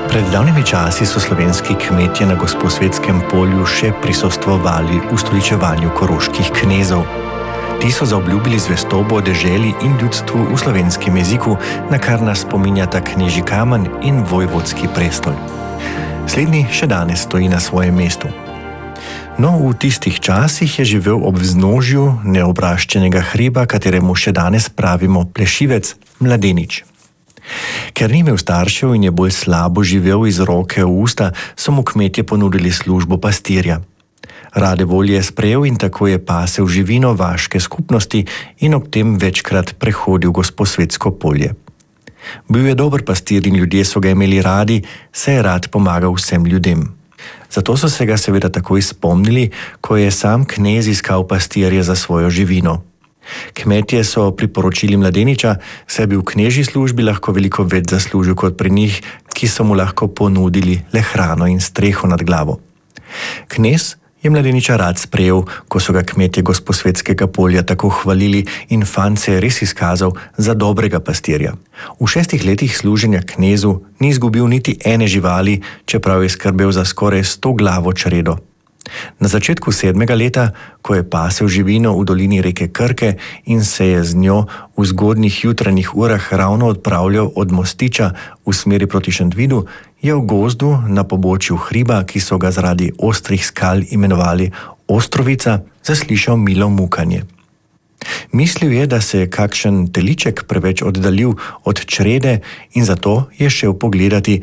Pred davnimi časi so slovenski kmetje na Gosposvetskem polju še prisostvovali ustoličevanju koroških knezov. Ti so zaobljubili zvestobo deželi in ljudstvu v slovenskem jeziku, na kar nas spominjata knežji kamen in vojvodski prestol. Slednji še danes stoji na svojem mestu. No, v tistih časih je živel ob vznožju neobraščenega hriba, kateremu še danes pravimo Plešivec, mladenič. Ker ni imel staršev in je bolj slabo živel iz roke v usta, so mu kmetje ponudili službo pastirja. Rade volje je sprejel in tako je pasel živino vaške skupnosti in ob tem večkrat prehodil Gosposvetsko polje. Bil je dober pastir in ljudje so ga imeli radi, saj je rad pomagal vsem ljudem. Zato so se ga seveda takoj spomnili, ko je sam knez iskal pastirje za svojo živino. Kmetje so priporočili mladeniča, saj bi v knežji službi lahko veliko več zaslužil kot pri njih, ki so mu lahko ponudili le hrano in streho nad glavo. Knez je mladeniča rad sprejel, ko so ga kmetje Gosposvetskega polja tako hvalili in fant se je res izkazal za dobrega pastirja. V 6 letih služenja knezu ni izgubil niti ene živali, čeprav je skrbel za skoraj 100 glavo čredo. Na začetku 7. leta, ko je pasel živino v dolini reke Krke in se je z njo v zgodnjih jutranjih urah ravno odpravljal od Mostiča v smeri proti Šentvidu, je v gozdu na pobočju hriba, ki so ga zaradi ostrih skal imenovali Ostrovica, zaslišal milo mukanje. Mislil je, da se je kakšen teliček preveč oddaljil od črede in zato je šel pogledati,